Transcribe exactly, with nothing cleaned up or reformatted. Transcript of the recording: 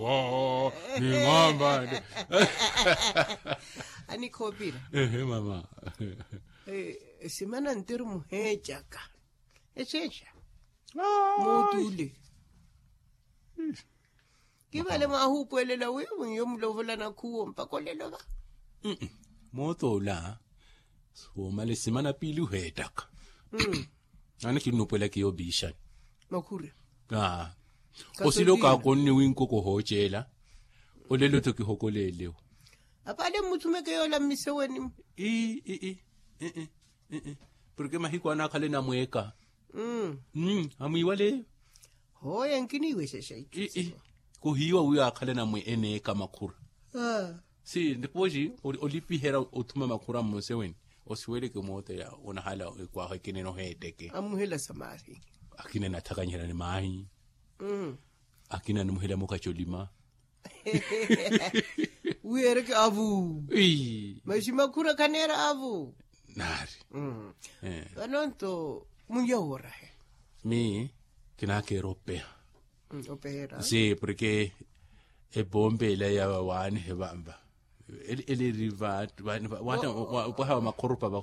Oh, ni ngamba. Ani kopira. Eh mama. Eh simana ntero muheja ka. Echecha. Ah. Module. Kibale mahupuelela wewe yomlovola na kuo mpakolelo ba. Mhm. Moto la. So male simana pili uhedaka. Mhm. Ana kinopela ke yobisha. Makure. Ah. Osilo ka konni winko ko hojela. Olelo to ki hokolele. Apale mutume ke yola miseweni. I i i. Eh eh eh. Porque mahiko ana kale na mweka. Mm. Mm, amuiwale. Hoya nkini wese shaiki. I i. Ko hiwa uya kale na mwe ene kama kura. Ah. Si ndipoji olipi hera utuma makura mseweni. Osiwele ke moto ya ona hala kwa hakine no hedeke. Amuhela samari. Akine nataka nyera ni mahi. Mm. Akina ni muhela muka cholima. Uere ke avu. Ii. Mashima kura kanera avu. Nari. Mm. Eh. Anonto munja hora he. Mi kina ke ropea. Mm, opera. Si, porque e bombe la ya wani he bamba. Ele ele riva wani wata wa makoropa ba